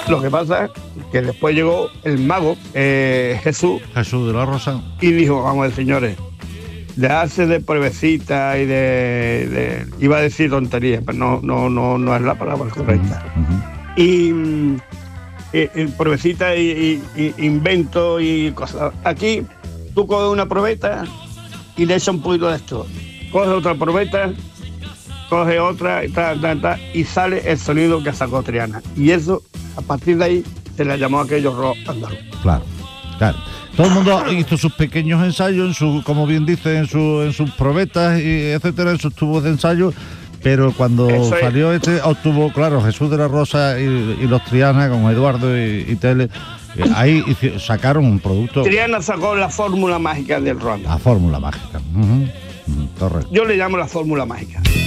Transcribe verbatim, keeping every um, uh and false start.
Lo que pasa es que después llegó el mago, eh, Jesús. Jesús de la Rosa. Y dijo, vamos a ver, señores, dejarse de pruebecita y de, de... Iba a decir tonterías, pero no, no, no, no es la palabra correcta. Uh-huh. Y... Y, y pruebecita y, y, y invento y cosas. Aquí tú coges una probeta y le echas un poquito de esto. Coges otra probeta, coges otra y, ta, ta, ta, y sale el sonido que sacó Triana. Y eso, a partir de ahí, se le llamó aquello rock andaluz. Claro, claro. Todo el mundo hizo sus pequeños ensayos, en su, como bien dice, en, su, en sus probetas, y etcétera, en sus tubos de ensayo. Pero cuando Eso salió es. este, obtuvo, claro, Jesús de la Rosa y, y los Triana, con Eduardo y, y Tele, eh, ahí hizo, sacaron un producto. Triana sacó la fórmula mágica del rock. La fórmula mágica. Uh-huh. Uh-huh. Correcto. Yo le llamo la fórmula mágica.